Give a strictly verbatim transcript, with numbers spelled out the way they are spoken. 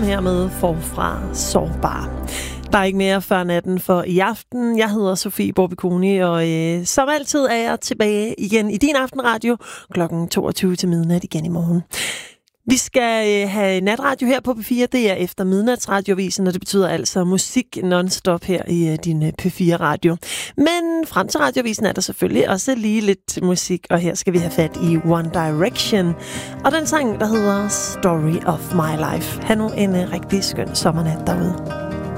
her med Forfra Sårbar. Der er ikke mere før natten for i aften. Jeg hedder Sofie Borbiconi, og øh, som altid er jeg tilbage igen i din aftenradio klokken toogtyve til midnat igen i morgen. Vi skal øh, have natradio her på P fire. Det er efter midnatsradiovisen, og det betyder altså musik non-stop her i øh, din øh, P fire-radio. Men frem til radiovisen er der selvfølgelig også lige lidt musik, og her skal vi have fat i One Direction. Og den sang, der hedder Story of My Life. Ha' nu en øh, rigtig skøn sommernat derude.